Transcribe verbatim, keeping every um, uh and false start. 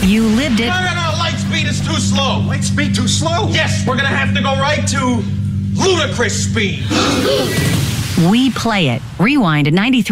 You lived it. No, no, no, light speed is too slow. Light speed too slow? Yes, we're gonna have to go right to ludicrous speed. We play it. Rewind at ninety-three.